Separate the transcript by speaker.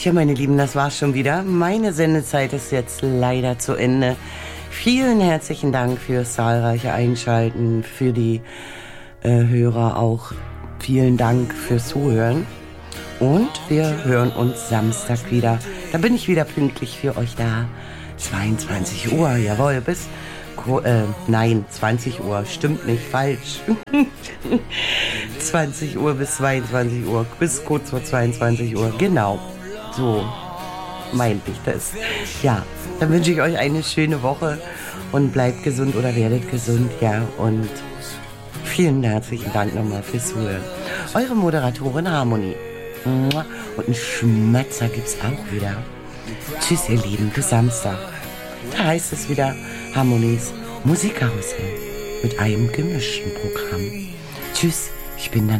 Speaker 1: Tja, meine Lieben, das war's schon wieder. Meine Sendezeit ist jetzt leider zu Ende. Vielen herzlichen Dank fürs zahlreiche Einschalten, für die Hörer auch. Vielen Dank fürs Zuhören. Und wir hören uns Samstag wieder. Da bin ich wieder pünktlich für euch da. 22 Uhr, jawohl, bis... nein, 20 Uhr, stimmt nicht, falsch. 20 Uhr bis 22 Uhr, bis kurz vor 22 Uhr, genau. So meinte ich das. Ja, dann wünsche ich euch eine schöne Woche und bleibt gesund oder werdet gesund, ja. Und vielen herzlichen Dank nochmal fürs Zuhören. Eure Moderatorin Harmonie. Und einen Schmatzer gibt's auch wieder. Tschüss, ihr Lieben, bis Samstag. Da heißt es wieder Harmonies Musikkarussell mit einem gemischten Programm. Tschüss, ich bin dann